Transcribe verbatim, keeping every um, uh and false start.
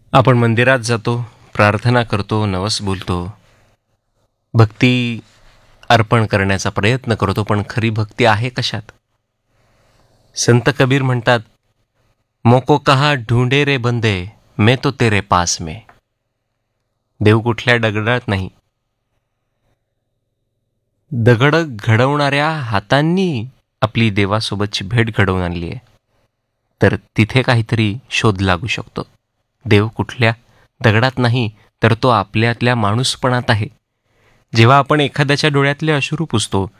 आपण मंदिरात जातो, प्रार्थना करतो, नवस बोलतो, भक्ती अर्पण करण्याचा प्रयत्न करतो, पण खरी भक्ती आहे कशात? संत कबीर म्हणतात, मोको कहा ढूंढे रे बंदे, मैं तो तेरे पास में. देव कुठल्या दगडात नाही, दगड घडवणाऱ्या हातांनी आपली देवासोबतची भेट घडवून आणली आहे. तर तिथे काहीतरी शोध लागू शकतो. देव कुठल्या दगडात नाही, तर तो आपल्यातल्या माणूसपणात आहे. जेव्हा आपण एखाद्याच्या डोळ्यातले अश्रू पुसतो,